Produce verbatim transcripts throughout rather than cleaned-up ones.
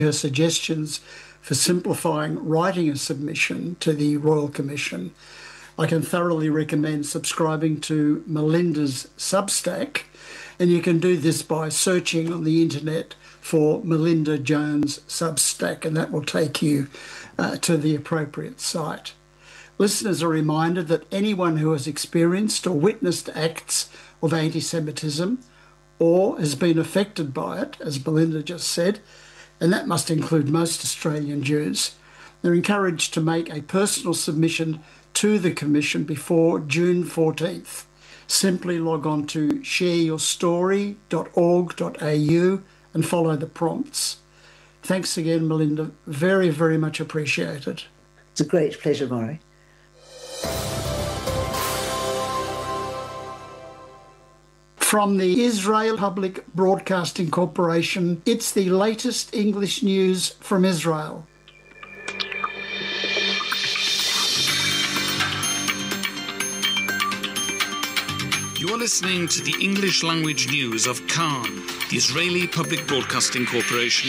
her suggestions for simplifying writing a submission to the Royal Commission, I can thoroughly recommend subscribing to Melinda's Substack, and you can do this by searching on the internet for Melinda Jones Substack, and that will take you uh, to the appropriate site. Listeners are reminded that anyone who has experienced or witnessed acts of anti-Semitism or has been affected by it, as Belinda just said, and that must include most Australian Jews, they're encouraged to make a personal submission to the Commission before June fourteenth. Simply log on to share your story dot org dot a u and follow the prompts. Thanks again, Melinda. Very, very much appreciated. It's a great pleasure, Maury. From the Israel Public Broadcasting Corporation, it's the latest English news from Israel. You are listening to the English language news of Khan, the Israeli Public Broadcasting Corporation.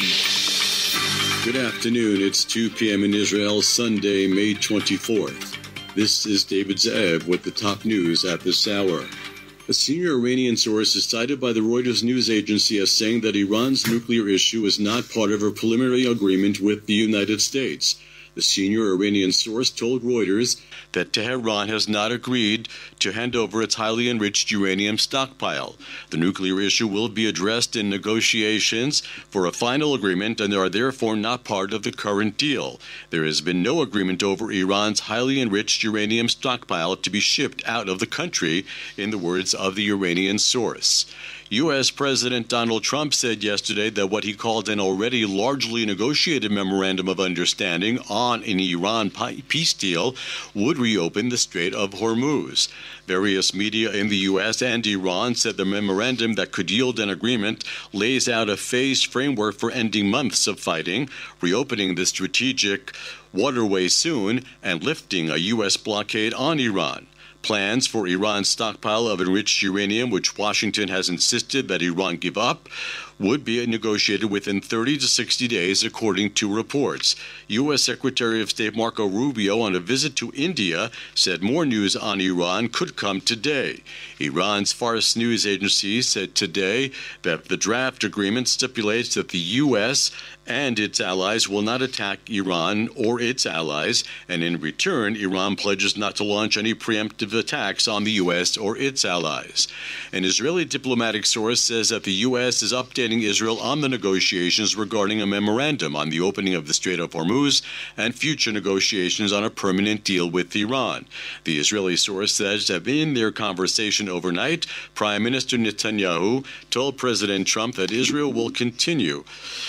Good afternoon. It's two p.m. in Israel, Sunday, May twenty-fourth. This is David Ze'ev with the top news at this hour. A senior Iranian source is cited by the Reuters news agency as saying that Iran's nuclear issue is not part of a preliminary agreement with the United States. The senior Iranian source told Reuters that Tehran has not agreed to hand over its highly enriched uranium stockpile. The nuclear issue will be addressed in negotiations for a final agreement and are therefore not part of the current deal. There has been no agreement over Iran's highly enriched uranium stockpile to be shipped out of the country, in the words of the Iranian source. U S President Donald Trump said yesterday that what he called an already largely negotiated memorandum of understanding on an Iran peace deal would reopen the Strait of Hormuz. Various media in the U S and Iran said the memorandum that could yield an agreement lays out a phased framework for ending months of fighting, reopening the strategic waterway soon, and lifting a U S blockade on Iran. Plans for Iran's stockpile of enriched uranium, which Washington has insisted that Iran give up, would be negotiated within thirty to sixty days, according to reports. U S Secretary of State Marco Rubio, on a visit to India, said more news on Iran could come today. Iran's Fars news agency said today that the draft agreement stipulates that the U S and its allies will not attack Iran or its allies, and in return, Iran pledges not to launch any preemptive attacks on the U S or its allies. An Israeli diplomatic source says that the U S is updating Israel on the negotiations regarding a memorandum on the opening of the Strait of Hormuz and future negotiations on a permanent deal with Iran. The Israeli source says that in their conversation overnight, Prime Minister Netanyahu told President Trump that Israel will continue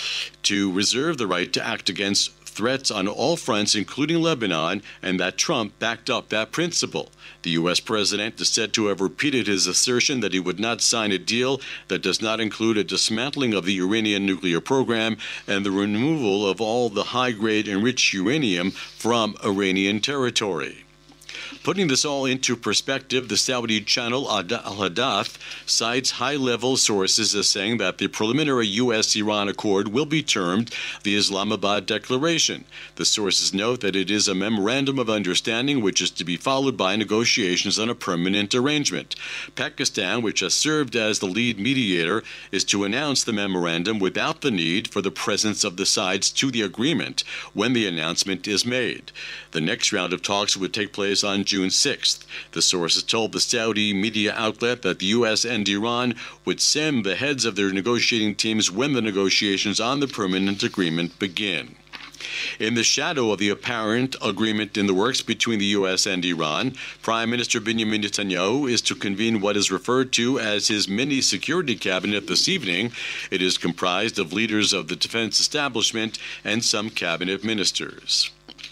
to reserve the right to act against threats on all fronts, including Lebanon, and that Trump backed up that principle. The U S president is said to have repeated his assertion that he would not sign a deal that does not include a dismantling of the Iranian nuclear program and the removal of all the high-grade enriched uranium from Iranian territory. Putting this all into perspective, the Saudi channel Al Hadath cites high-level sources as saying that the preliminary U S Iran accord will be termed the Islamabad Declaration. The sources note that it is a memorandum of understanding which is to be followed by negotiations on a permanent arrangement. Pakistan, which has served as the lead mediator, is to announce the memorandum without the need for the presence of the sides to the agreement when the announcement is made. The next round of talks would take place on June sixth. The sources told the Saudi media outlet that the U S and Iran would send the heads of their negotiating teams when the negotiations on the permanent agreement begin. In the shadow of the apparent agreement in the works between the U S and Iran, Prime Minister Benjamin Netanyahu is to convene what is referred to as his mini-security cabinet this evening. It is comprised of leaders of the defense establishment and some cabinet ministers.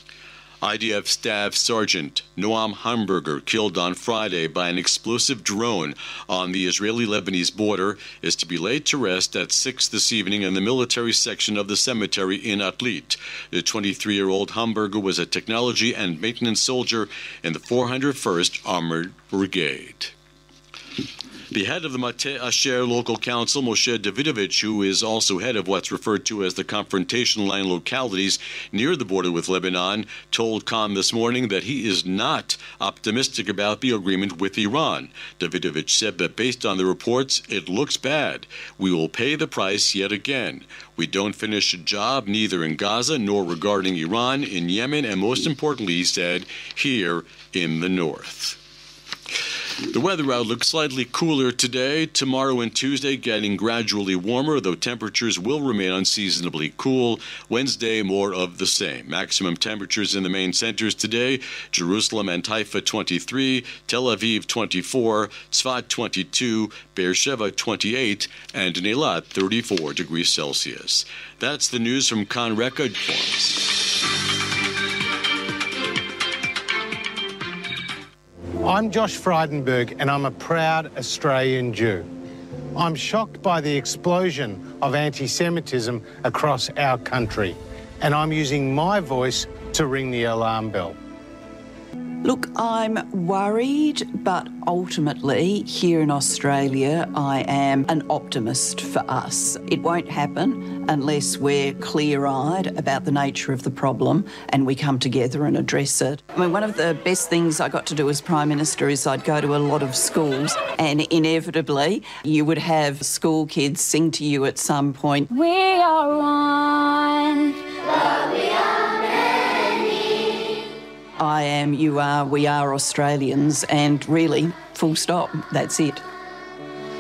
I D F Staff Sergeant Noam Hamburger, killed on Friday by an explosive drone on the Israeli-Lebanese border, is to be laid to rest at six this evening in the military section of the cemetery in Atlit. The twenty-three-year-old Hamburger was a technology and maintenance soldier in the four hundred first Armored Brigade. The head of the Mate Asher local council, Moshe Davidovich, who is also head of what's referred to as the confrontation line localities near the border with Lebanon, told Khan this morning that he is not optimistic about the agreement with Iran. Davidovich said that based on the reports, it looks bad. We will pay the price yet again. We don't finish a job neither in Gaza nor regarding Iran, in Yemen, and most importantly, he said, here in the north. The weather outlook slightly cooler today, tomorrow and Tuesday getting gradually warmer, though temperatures will remain unseasonably cool. Wednesday, more of the same. Maximum temperatures in the main centers today: Jerusalem and Haifa twenty-three, Tel Aviv twenty-four, Tzfat twenty-two, Beersheba twenty-eight, and in Eilat thirty-four degrees Celsius. That's the news from Kan Reka Forms. I'm Josh Frydenberg, and I'm a proud Australian Jew. I'm shocked by the explosion of anti-Semitism across our country, and I'm using my voice to ring the alarm bell. Look, I'm worried, but ultimately, here in Australia, I am an optimist for us. It won't happen unless we're clear-eyed about the nature of the problem and we come together and address it. I mean, one of the best things I got to do as Prime Minister is I'd go to a lot of schools, and inevitably you would have school kids sing to you at some point, "We are one, but we are many. I am, you are, we are Australians, and really, full stop, that's it.